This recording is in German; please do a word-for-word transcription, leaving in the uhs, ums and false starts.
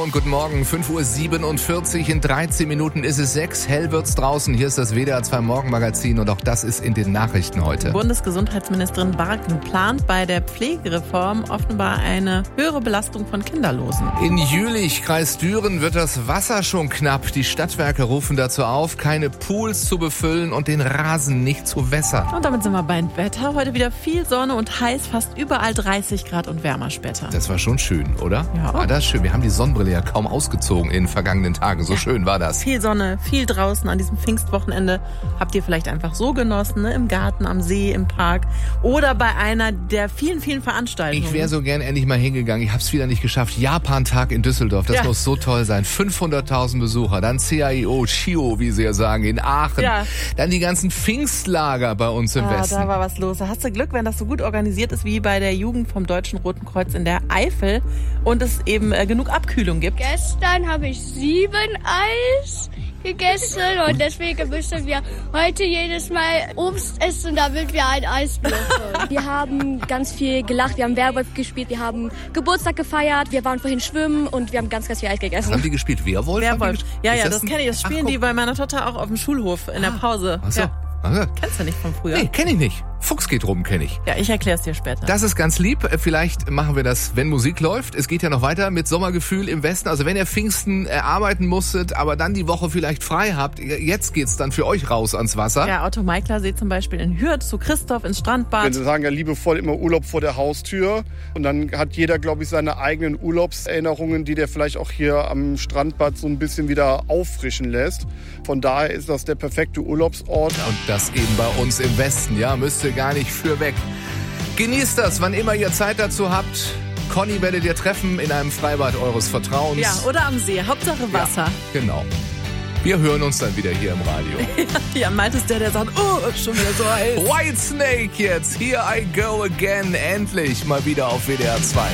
und guten Morgen. fünf Uhr siebenundvierzig, in dreizehn Minuten ist es sechs. Hell wird's draußen. Hier ist das W D R zwei Morgenmagazin und auch das ist in den Nachrichten heute. Bundesgesundheitsministerin Barken plant bei der Pflegereform offenbar eine höhere Belastung von Kinderlosen. In Jülich, Kreis Düren, wird das Wasser schon knapp. Die Stadtwerke rufen dazu auf, keine Pools zu befüllen und den Rasen nicht zu wässern. Und damit sind wir beim Wetter. Heute wieder viel Sonne und heiß, fast überall dreißig Grad und wärmer später. Das war schon schön, oder? Ja. War das schön? Wir haben die Sonnenbrille ja kaum ausgezogen in den vergangenen Tagen. So ja. Schön war das. Viel Sonne, viel draußen an diesem Pfingstwochenende. Habt ihr vielleicht einfach so genossen, ne? Im Garten, am See, im Park oder bei einer der vielen, vielen Veranstaltungen. Ich wäre so gern endlich mal hingegangen. Ich habe es wieder nicht geschafft. Japan-Tag in Düsseldorf, das ja. muss so toll sein. fünfhunderttausend Besucher. Dann C I O, Chio, wie sie ja sagen, in Aachen. Ja. Dann die ganzen Pfingstlager bei uns im ah, Westen. Da war was los. Da hast du Glück, wenn das so gut organisiert ist wie bei der Jugend vom Deutschen Roten Kreuz in der Eifel und es eben äh, genug Abkühlung gibt. Gestern habe ich sieben Eis gegessen und deswegen müssen wir heute jedes Mal Obst essen, damit wir ein Eis bekommen. Wir haben ganz viel gelacht, wir haben Werwolf gespielt, wir haben Geburtstag gefeiert, wir waren vorhin schwimmen und wir haben ganz, ganz viel Eis gegessen. Haben die gespielt? Werwolf? Werwolf. Ja, ja, das, das kenne ich. Das spielen Ach, die bei meiner Tochter auch auf dem Schulhof in der Pause. Ach so. Ja. Aha. Kennst du nicht von früher? Nee, kenn ich nicht. Fuchs geht rum, kenne ich. Ja, ich erkläre es dir später. Das ist ganz lieb. Vielleicht machen wir das, wenn Musik läuft. Es geht ja noch weiter mit Sommergefühl im Westen. Also wenn ihr Pfingsten erarbeiten musstet, aber dann die Woche vielleicht frei habt, jetzt geht's dann für euch raus ans Wasser. Ja, Otto Meikler See zum Beispiel in Hürth, zu Christoph ins Strandbad. Wenn Sie sagen ja liebevoll immer Urlaub vor der Haustür. Und dann hat jeder, glaube ich, seine eigenen Urlaubserinnerungen, die der vielleicht auch hier am Strandbad so ein bisschen wieder auffrischen lässt. Von daher ist das der perfekte Urlaubsort. Und das eben bei uns im Westen, ja, müsst ihr gar nicht für weg. Genießt das, wann immer ihr Zeit dazu habt. Conny werdet ihr treffen in einem Freibad eures Vertrauens. Ja, oder am See. Hauptsache Wasser. Ja, genau. Wir hören uns dann wieder hier im Radio. Ja, meint es der, der sagt, oh, schon wieder so heiß. Whitesnake jetzt. Here I go again. Endlich mal wieder auf W D R zwei.